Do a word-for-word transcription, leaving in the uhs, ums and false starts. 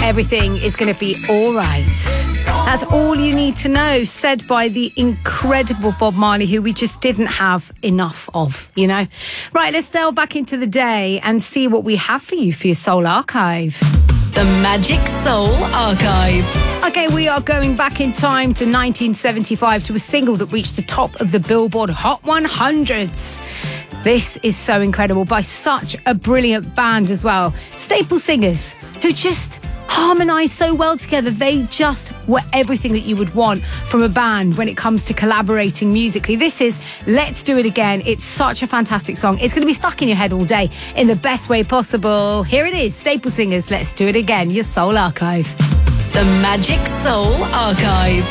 Everything is going to be all right. That's all you need to know, said by the incredible Bob Marley, who we just didn't have enough of, you know. Right, let's delve back into the day and see what we have for you for your Soul Archive. The Magic Soul Archive. Okay, we are going back in time to nineteen seventy-five to a single that reached the top of the Billboard Hot one hundreds. This is so incredible, by such a brilliant band as well. Staple singers who just harmonise so well together. They just were everything that you would want from a band when it comes to collaborating musically. This is Let's Do It Again. It's such a fantastic song. It's going to be stuck in your head all day in the best way possible. Here it is, Staple Singers, Let's Do It Again, your Soul Archive. The Magic Soul Archive.